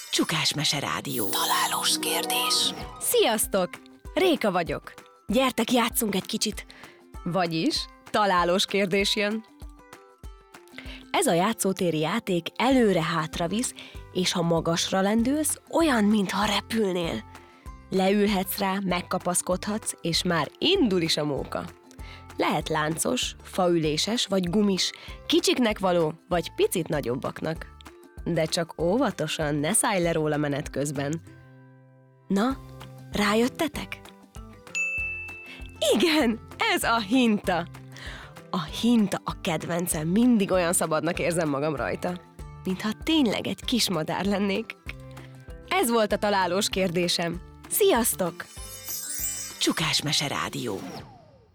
Csukás Mese Rádió. Találós kérdés. Sziasztok! Réka vagyok. Gyertek, játszunk egy kicsit. Vagyis, találós kérdés jön. Ez a játszótéri játék előre-hátra visz, és ha magasra lendülsz, olyan, mintha repülnél. Leülhetsz rá, megkapaszkodhatsz, és már indul is a móka. Lehet láncos, faüléses vagy gumis, kicsiknek való, vagy picit nagyobbaknak. De csak óvatosan, ne szállj le róla menet közben. Na, rájöttetek? Igen, ez a hinta. A hinta a kedvencem, mindig olyan szabadnak érzem magam rajta, mintha tényleg egy kis madár lennék. Ez volt a találós kérdésem. Sziasztok! Csukás Mese Rádió.